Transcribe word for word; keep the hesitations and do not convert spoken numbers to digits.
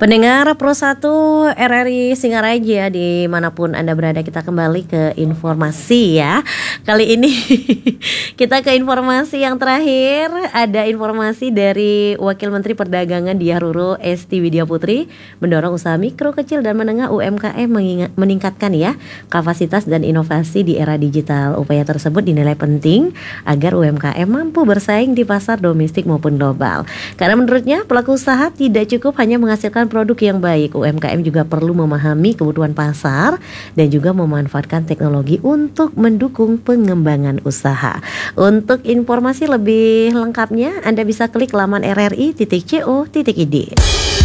Pendengar Pro satu R R I Singaraja dimanapun Anda berada, kita kembali ke informasi ya. Kali ini kita ke informasi yang terakhir. Ada informasi dari Wakil Menteri Perdagangan Diah Ruro Esti Widya Putri mendorong usaha mikro, kecil dan menengah U M K M meningkatkan ya kapasitas dan inovasi di era digital. Upaya tersebut dinilai penting agar U M K M mampu bersaing di pasar domestik maupun global. Karena menurutnya pelaku usaha tidak cukup hanya menghasilkan produk yang baik, U M K M juga perlu memahami kebutuhan pasar dan juga memanfaatkan teknologi untuk mendukung pengembangan usaha. Untuk informasi lebih lengkapnya Anda bisa klik laman r r i titik co titik i d.